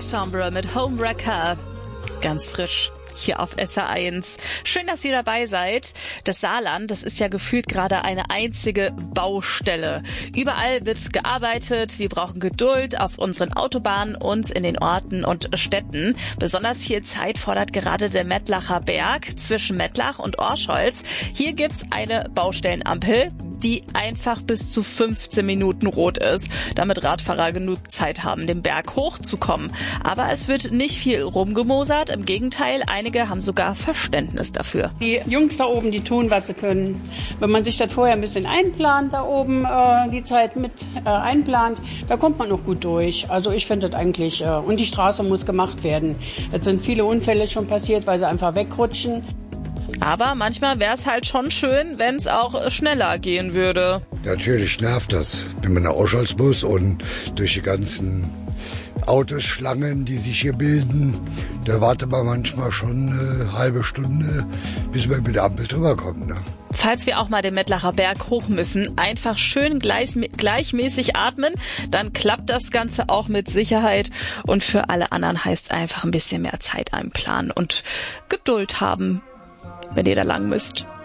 Ensemble mit Homewrecker. Ganz frisch hier auf SR1. Schön, dass ihr dabei seid. Das Saarland, das ist ja gefühlt gerade eine einzige Baustelle. Überall wird gearbeitet. Wir brauchen Geduld auf unseren Autobahnen und in den Orten und Städten. Besonders viel Zeit fordert gerade der Mettlacher Berg zwischen Mettlach und Orscholz. Hier gibt's eine Baustellenampel, die einfach bis zu 15 Minuten rot ist, damit Radfahrer genug Zeit haben, den Berg hochzukommen. Aber es wird nicht viel rumgemosert, im Gegenteil, einige haben sogar Verständnis dafür. Die Jungs da oben, die tun, was sie können. Wenn man sich das vorher ein bisschen einplant, da oben die Zeit mit einplant, da kommt man noch gut durch. Also ich finde das eigentlich, und die Straße muss gemacht werden. Es sind viele Unfälle schon passiert, weil sie einfach wegrutschen. Aber manchmal wäre es halt schon schön, wenn es auch schneller gehen würde. Natürlich nervt das, wenn man nach Orscholz muss und durch die ganzen Autoschlangen, die sich hier bilden. Da wartet man manchmal schon eine halbe Stunde, bis man mit der Ampel drüber kommt. Ne? Falls wir auch mal den Mettlacher Berg hoch müssen, einfach schön gleichmäßig atmen, dann klappt das Ganze auch mit Sicherheit. Und für alle anderen heißt es einfach ein bisschen mehr Zeit einplanen und Geduld haben, wenn ihr da lang müsst.